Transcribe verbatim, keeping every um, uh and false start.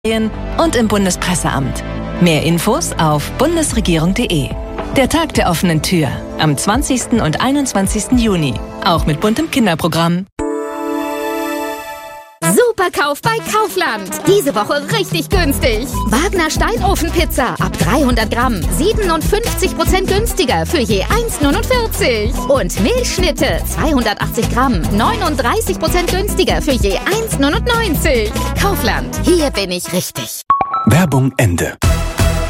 und im Bundespresseamt. Mehr Infos auf bundesregierung punkt de. Der Tag der offenen Tür am zwanzigsten und einundzwanzigsten Juni. Auch mit buntem Kinderprogramm. Superkauf bei Kaufland. Diese Woche richtig günstig. Wagner Steinofenpizza ab dreihundert Gramm. siebenundfünfzig Prozent günstiger für je eins Komma neunundvierzig. Und Milchschnitte zweihundertachtzig Gramm. neununddreißig Prozent günstiger für je eins Komma neunundneunzig. Kaufland. Hier bin ich richtig. Werbung Ende.